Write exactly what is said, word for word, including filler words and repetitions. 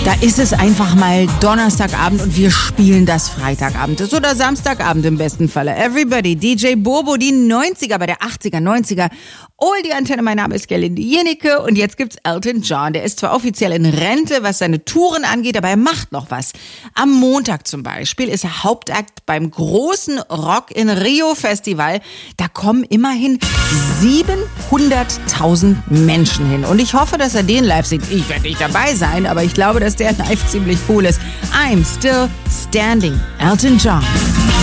Da ist es einfach mal Donnerstagabend und wir spielen das Freitagabend ist oder Samstagabend im besten Falle. Everybody, D J Bobo, die neunziger bei der achtziger, neunziger. All die Antenne, mein Name ist Gerlinde Jennecke und jetzt gibt's Elton John. Der ist zwar offiziell in Rente, was seine Touren angeht, aber er macht noch was. Am Montag zum Beispiel ist er Hauptakt beim großen Rock in Rio Festival. Da kommen immerhin siebenhunderttausend Menschen hin. Und ich hoffe, dass er den live sieht. Ich werde nicht dabei sein, aber ich glaube, dass der live ziemlich cool ist. I'm still standing. Elton John.